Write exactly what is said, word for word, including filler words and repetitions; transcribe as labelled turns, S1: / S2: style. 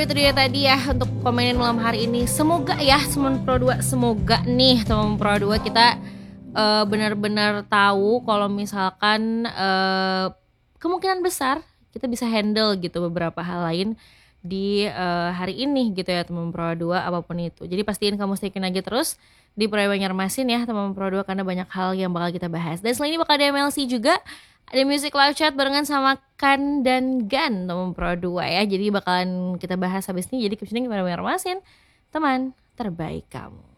S1: itu dia tadi ya untuk komenin malam hari ini. Semoga ya teman Pro dua, semoga nih teman Pro dua kita uh, benar-benar tahu kalau misalkan uh, kemungkinan besar kita bisa handle gitu beberapa hal lain di uh, hari ini gitu ya teman Pro dua apapun itu. Jadi pastiin kamu stay tune aja terus di Pro Banjarmasin ya teman Pro dua karena banyak hal yang bakal kita bahas. Dan selain ini bakal ada M L C juga, ada Music Live Chat barengan sama Kan dan Gan teman Pro dua ya. Jadi bakalan kita bahas habis ini. Jadi keep tuning kepada Banjarmasin, teman terbaik kamu.